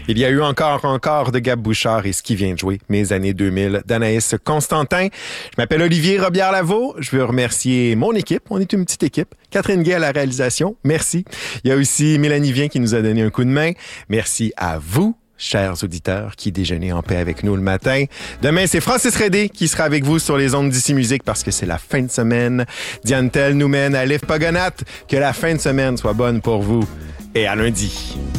Il y a eu encore de Gab Bouchard et ce qui vient de jouer, Mes années 2000, d'Anaïs Constantin. Je m'appelle Olivier Robillard-Lavaux. Je veux remercier mon équipe. On est une petite équipe. Catherine Gay à la réalisation. Merci. Il y a aussi Mélanie Vien qui nous a donné un coup de main. Merci à vous, chers auditeurs, qui déjeunez en paix avec nous le matin. Demain, c'est Francis Redé qui sera avec vous sur les ondes d'Ici Musique parce que c'est la fin de semaine. Diane Tell nous mène à Liv Pogonat. Que la fin de semaine soit bonne pour vous. Et à lundi.